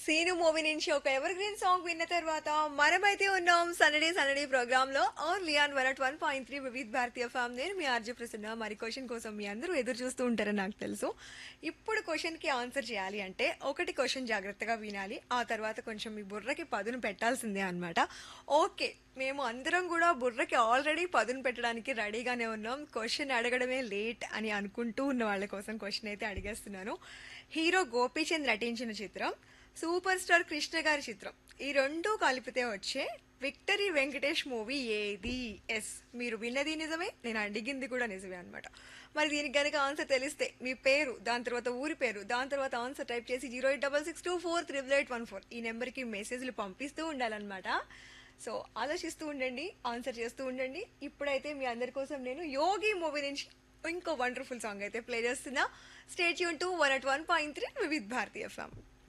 Scene movie నుంచి ఒక ever green song విన్న తర్వాత మనమైతే ఉన్నాం సండే సండే ప్రోగ్రామ్ లో ఓన్లీ ఆన్ 101.3 వివిధ భారతీయ ఫామ్. నేను మీ ఆర్జే ప్రసన్న. మరి క్వశ్చన్ కోసం మీ అందరూ ఎదురు చూస్తూ ఉంటారని నాకు తెలుసు. ఇప్పుడు క్వశ్చన్ కి ఆన్సర్ చేయాలి అంటే ఒకటి క్వశ్చన్ జాగ్రత్తగా వినాలి, ఆ తర్వాత కొంచెం మీ బుర్రకి పదును పెట్టాల్సిందే అన్నమాట. ఓకే, మేము అందరం కూడా బుర్రకి ఆల్రెడీ పదును పెట్టడానికి రెడీగానే ఉన్నాం. క్వశ్చన్ అడగడమే లేట్ అని అనుకుంటూ ఉన్న వాళ్ళ కోసం క్వశ్చన్ అయితే అడిగేస్తున్నాను. హీరో గోపీచంద్ నటించిన చిత్రం, సూపర్ స్టార్ కృష్ణ గారి చిత్రం, ఈ రెండు కలిపితే వచ్చే విక్టరీ వెంకటేష్ మూవీ ఏది? ఎస్, మీరు విన్నది నిజమే, నేను అడిగింది కూడా నిజమే అనమాట. మరి దీనికి గనక ఆన్సర్ తెలిస్తే మీ పేరు, దాని తర్వాత ఊరి పేరు, దాని తర్వాత ఆన్సర్ టైప్ చేసి 08662438814 ఈ నెంబర్కి మెసేజ్లు పంపిస్తూ ఉండాలన్నమాట. సో ఆలోచిస్తూ ఉండండి, ఆన్సర్ చేస్తూ ఉండండి. ఇప్పుడైతే మీ అందరి కోసం నేను యోగి మూవీ నుంచి ఇంకో వండర్ఫుల్ సాంగ్ అయితే ప్లే చేస్తున్నా. స్టే ట్యూన్ టు 101.3 వివిధ భారతీయ ఎఫ్ఎం.